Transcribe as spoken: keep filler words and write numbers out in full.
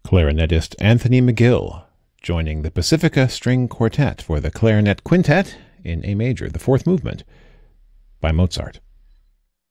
Clarinetist Anthony McGill, joining the Pacifica String Quartet for the Clarinet Quintet in A major, the fourth movement, by Mozart.